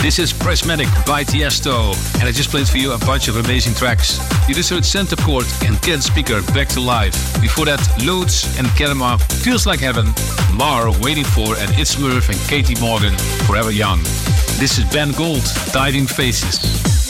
This is Prismatic by Tiesto, and I just played for you a bunch of amazing tracks. You just heard Center Court and Ken Speaker, Back to Life. Before that, Lutz and Kelma, Feels Like Heaven, Mar, Waiting For, and It's Murph and Katie Morgan, Forever Young. This is Ben Gold, Diving Faces.